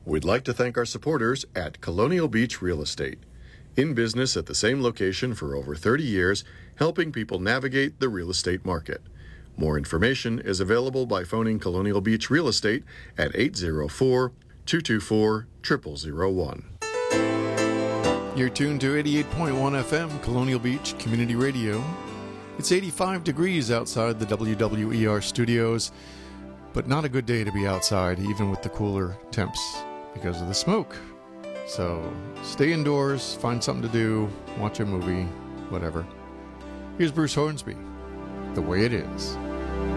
We'd like to thank our supporters at Colonial Beach Real Estate. In business at the same location for over 30 years, helping people navigate the real estate market. More information is available by phoning Colonial Beach Real Estate at 804-224-0001. You're tuned to 88.1 FM, Colonial Beach Community Radio. It's 85 degrees outside the WWER studios, but not a good day to be outside, even with the cooler temps, because of the smoke. So stay indoors, find something to do, watch a movie, whatever. Here's Bruce Hornsby, The Way It Is.